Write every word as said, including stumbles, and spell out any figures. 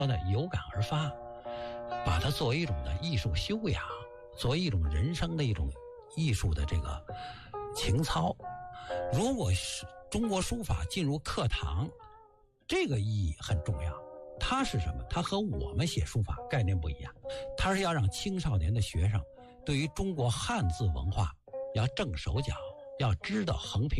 的有感而发，把它作为一种的艺术修养，作为一种人生的一种艺术的这个情操。如果是中国书法进入课堂，这个意义很重要。它是什么？它和我们写书法概念不一样，它是要让青少年的学生对于中国汉字文化要正手脚，要知道横平